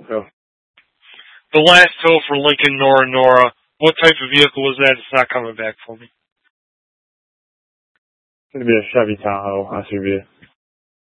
Tahoe. The last tow for Lincoln Nora. What type of vehicle was that? It's not coming back for me. It's going to be a Chevy Tahoe SUV.